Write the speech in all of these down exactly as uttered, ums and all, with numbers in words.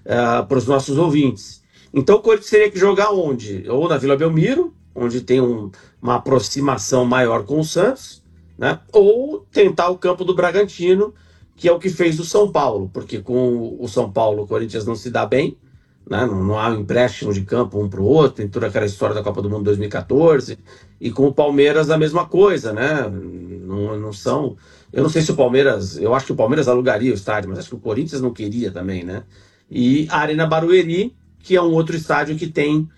uh, para os nossos ouvintes. Então o Corinthians teria que jogar onde? Ou na Vila Belmiro, onde tem um, uma aproximação maior com o Santos, né? Ou tentar o campo do Bragantino, que é o que fez o São Paulo, porque com o São Paulo o Corinthians não se dá bem, né? Não, não há um empréstimo de campo um para o outro, tem toda aquela história da Copa do Mundo dois mil e quatorze, e com o Palmeiras a mesma coisa, né? Não, não são... Eu não sei se o Palmeiras... Eu acho que o Palmeiras alugaria o estádio, mas acho que o Corinthians não queria também, né? E a Arena Barueri, que é um outro estádio que tem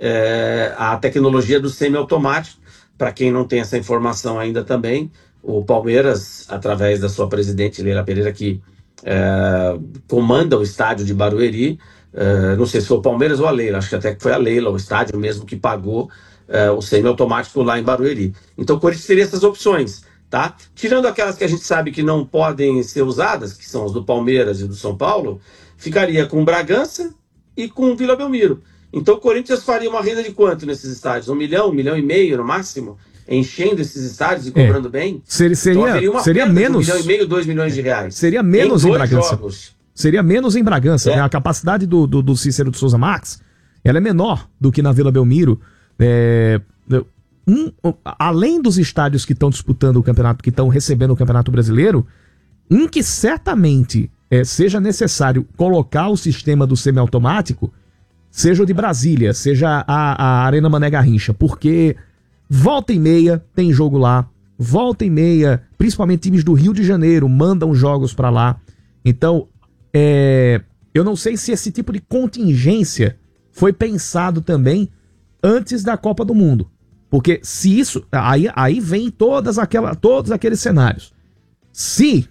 é, a tecnologia do semiautomático. Para quem não tem essa informação ainda também, o Palmeiras, através da sua presidente Leila Pereira, que é, comanda o estádio de Barueri, é, não sei se foi o Palmeiras ou a Leila, acho que até que foi a Leila, o estádio mesmo que pagou é, o semiautomático lá em Barueri. Então o Corinthians teria essas opções, tá? Tirando aquelas que a gente sabe que não podem ser usadas, que são as do Palmeiras e do São Paulo, ficaria com Bragança e com Vila Belmiro. Então o Corinthians faria uma renda de quanto nesses estádios? Um milhão, um milhão e meio no máximo? Enchendo esses estádios e cobrando é. bem? Seria, seria, então, seria menos. Um milhão e meio, dois milhões de reais. Seria menos em, em Bragança. Jogos. Seria menos em Bragança. É. Né? A capacidade do, do, do Cícero de Souza Marques, ela é menor do que na Vila Belmiro. É, um, além dos estádios que estão disputando o campeonato, que estão recebendo o Campeonato Brasileiro, um que certamente é, seja necessário colocar o sistema do semiautomático, seja o de Brasília, seja a, a Arena Mané Garrincha, porque volta e meia tem jogo lá, volta e meia, principalmente times do Rio de Janeiro mandam jogos pra lá. Então, é, eu não sei se esse tipo de contingência foi pensado também antes da Copa do Mundo, porque se isso, aí, aí vem todas aquela, todos aqueles cenários. Se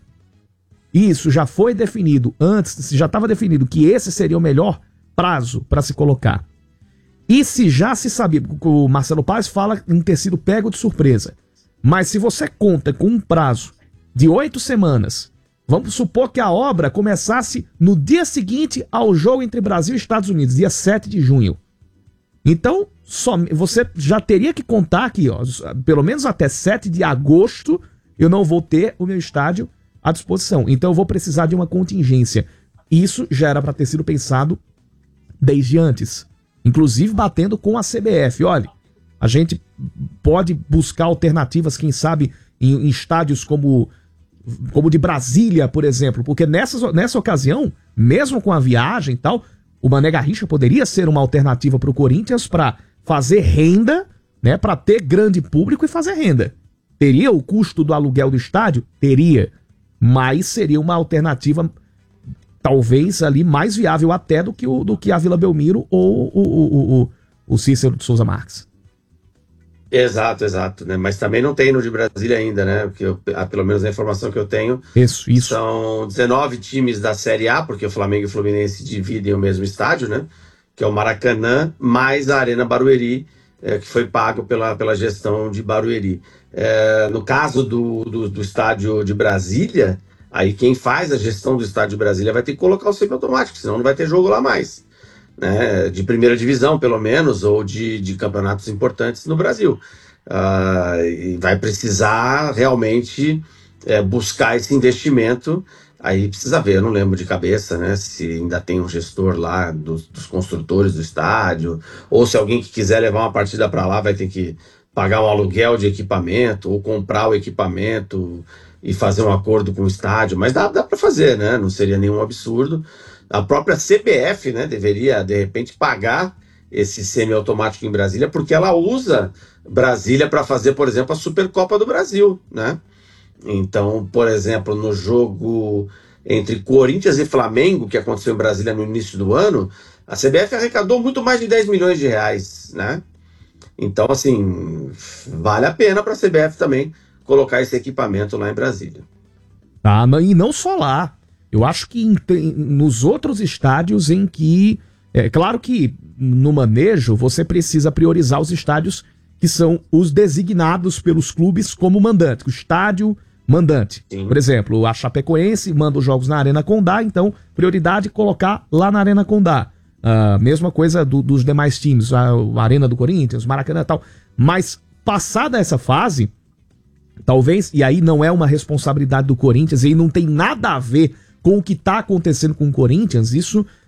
isso já foi definido antes, se já estava definido que esse seria o melhor prazo para se colocar. E se já se sabia, o Marcelo Paes fala em ter sido pego de surpresa, mas se você conta com um prazo de oito semanas, vamos supor que a obra começasse no dia seguinte ao jogo entre Brasil e Estados Unidos, dia sete de junho. Então, só, você já teria que contar aqui, ó, pelo menos até sete de agosto, eu não vou ter o meu estádio à disposição. Então eu vou precisar de uma contingência. Isso já era para ter sido pensado desde antes, inclusive batendo com a C B F. Olha, a gente pode buscar alternativas, quem sabe, em, em estádios como como de Brasília, por exemplo, porque nessa, nessa ocasião, mesmo com a viagem e tal, o Mané Garrincha poderia ser uma alternativa para o Corinthians para fazer renda, né, para ter grande público e fazer renda. Teria o custo do aluguel do estádio? Teria, mas seria uma alternativa talvez ali mais viável até do que, o, do que a Vila Belmiro ou o, o, o, o Cícero de Souza Marques. Exato, exato, né? Mas também não tem no de Brasília ainda, né? Porque eu, pelo menos a informação que eu tenho, isso, isso. São dezenove times da Série A, porque o Flamengo e o Fluminense dividem o mesmo estádio, né? Que é o Maracanã, mais a Arena Barueri, é, que foi pago pela, pela gestão de Barueri. É, no caso do, do, do estádio de Brasília, aí quem faz a gestão do estádio de Brasília vai ter que colocar o semiautomático, senão não vai ter jogo lá mais. Né, de primeira divisão, pelo menos, ou de, de campeonatos importantes no Brasil. Uh, e vai precisar realmente é, buscar esse investimento. Aí precisa ver, eu não lembro de cabeça, né, se ainda tem um gestor lá dos, dos construtores do estádio, ou se alguém que quiser levar uma partida para lá vai ter que pagar um aluguel de equipamento, ou comprar o equipamento e fazer um acordo com o estádio. Mas dá, dá para fazer, né? Não seria nenhum absurdo. A própria C B F, né, deveria, de repente, pagar esse semiautomático em Brasília, porque ela usa Brasília para fazer, por exemplo, a Supercopa do Brasil, né? Então, por exemplo, no jogo entre Corinthians e Flamengo, que aconteceu em Brasília no início do ano, a C B F arrecadou muito mais de dez milhões de reais, né? Então, assim, vale a pena para a C B F também colocar esse equipamento lá em Brasília. Ah, e não só lá. Eu acho que em, nos outros estádios em que... É claro que no manejo você precisa priorizar os estádios que são os designados pelos clubes como mandante. O estádio mandante. Sim. Por exemplo, a Chapecoense manda os jogos na Arena Condá, então prioridade colocar lá na Arena Condá. A uh, mesma coisa do, dos demais times, a, a Arena do Corinthians, Maracanã e tal. Mas passada essa fase, talvez, e aí não é uma responsabilidade do Corinthians, e aí não tem nada a ver com o que está acontecendo com o Corinthians, isso